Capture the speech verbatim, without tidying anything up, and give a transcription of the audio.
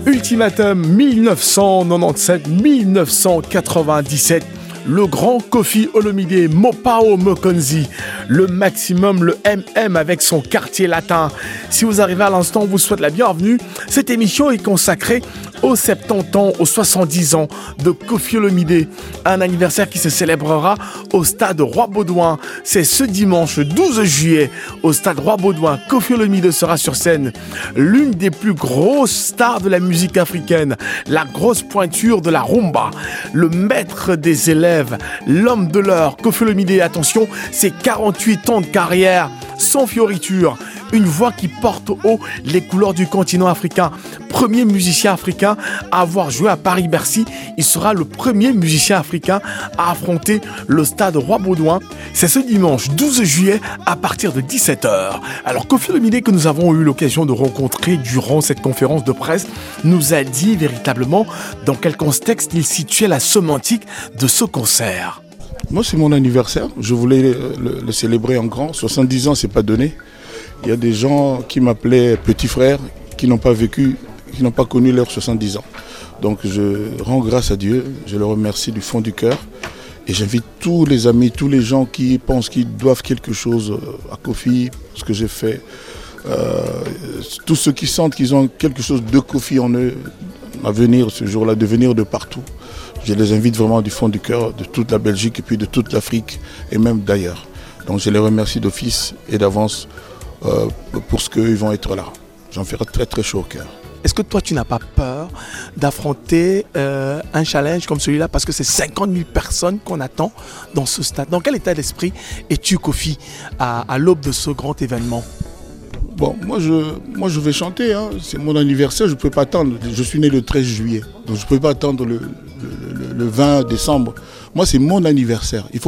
Ultimatum mille neuf cent quatre-vingt-dix-sept à mille neuf cent quatre-vingt-dix-sept. Le grand Koffi Olomide, Mopao Mokonzi, le maximum, le M M avec son quartier latin. Si vous arrivez à l'instant, on vous souhaite la bienvenue. Cette émission est consacrée aux soixante-dix ans, aux soixante-dix ans de Koffi Olomide. Un anniversaire qui se célébrera au stade Roi-Baudouin. C'est ce dimanche douze juillet au stade Roi-Baudouin. Koffi Olomide sera sur scène. L'une des plus grosses stars de la musique africaine, la grosse pointure de la rumba, le maître des élèves, l'homme de l'heure, Koffi Olomide. Attention, c'est quarante-huit ans de carrière sans fioriture. Une voix qui porte haut les couleurs du continent africain. Premier musicien africain à avoir joué à Paris-Bercy. Il sera le premier musicien africain à affronter le stade Roi-Baudouin. C'est ce dimanche douze juillet à partir de dix-sept heures. Alors Koffi Olomide, que nous avons eu l'occasion de rencontrer durant cette conférence de presse, nous a dit véritablement dans quel contexte il situait la sémantique de ce concert. Moi, c'est mon anniversaire. Je voulais le, le célébrer en grand. soixante-dix ans, c'est pas donné. Il y a des gens qui m'appelaient petit frère, qui n'ont pas vécu, qui n'ont pas connu leurs soixante-dix ans. Donc je rends grâce à Dieu, je le remercie du fond du cœur. Et j'invite tous les amis, tous les gens qui pensent qu'ils doivent quelque chose à Koffi, ce que j'ai fait. Euh, tous ceux qui sentent qu'ils ont quelque chose de Koffi en eux, à venir ce jour-là, de venir de partout. Je les invite vraiment du fond du cœur, de toute la Belgique et puis de toute l'Afrique et même d'ailleurs. Donc je les remercie d'office et d'avance euh, pour ce qu'ils vont être là. J'en ferai très très chaud au cœur. Est-ce que toi tu n'as pas peur d'affronter euh, un challenge comme celui-là, parce que c'est cinquante mille personnes qu'on attend dans ce stade? Dans quel état d'esprit es-tu, Koffi, à, à l'aube de ce grand événement? Bon, moi je, moi je vais chanter, hein. C'est mon anniversaire, je ne peux pas attendre. Je suis né le treize juillet, donc je ne peux pas attendre le, le, le, le vingt décembre. Moi c'est mon anniversaire. Il faut